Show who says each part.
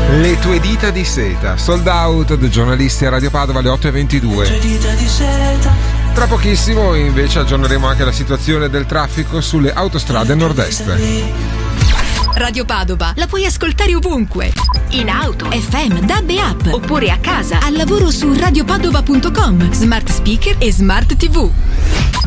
Speaker 1: Le tue dita di seta, sold out dei giornalisti a Radio Padova alle 8:22. Tra pochissimo invece aggiorneremo anche la situazione del traffico sulle autostrade nord-est.
Speaker 2: Radio Padova la puoi ascoltare ovunque, in auto, FM, DAB e app, oppure a casa, al lavoro su radiopadova.com, smart speaker e smart TV.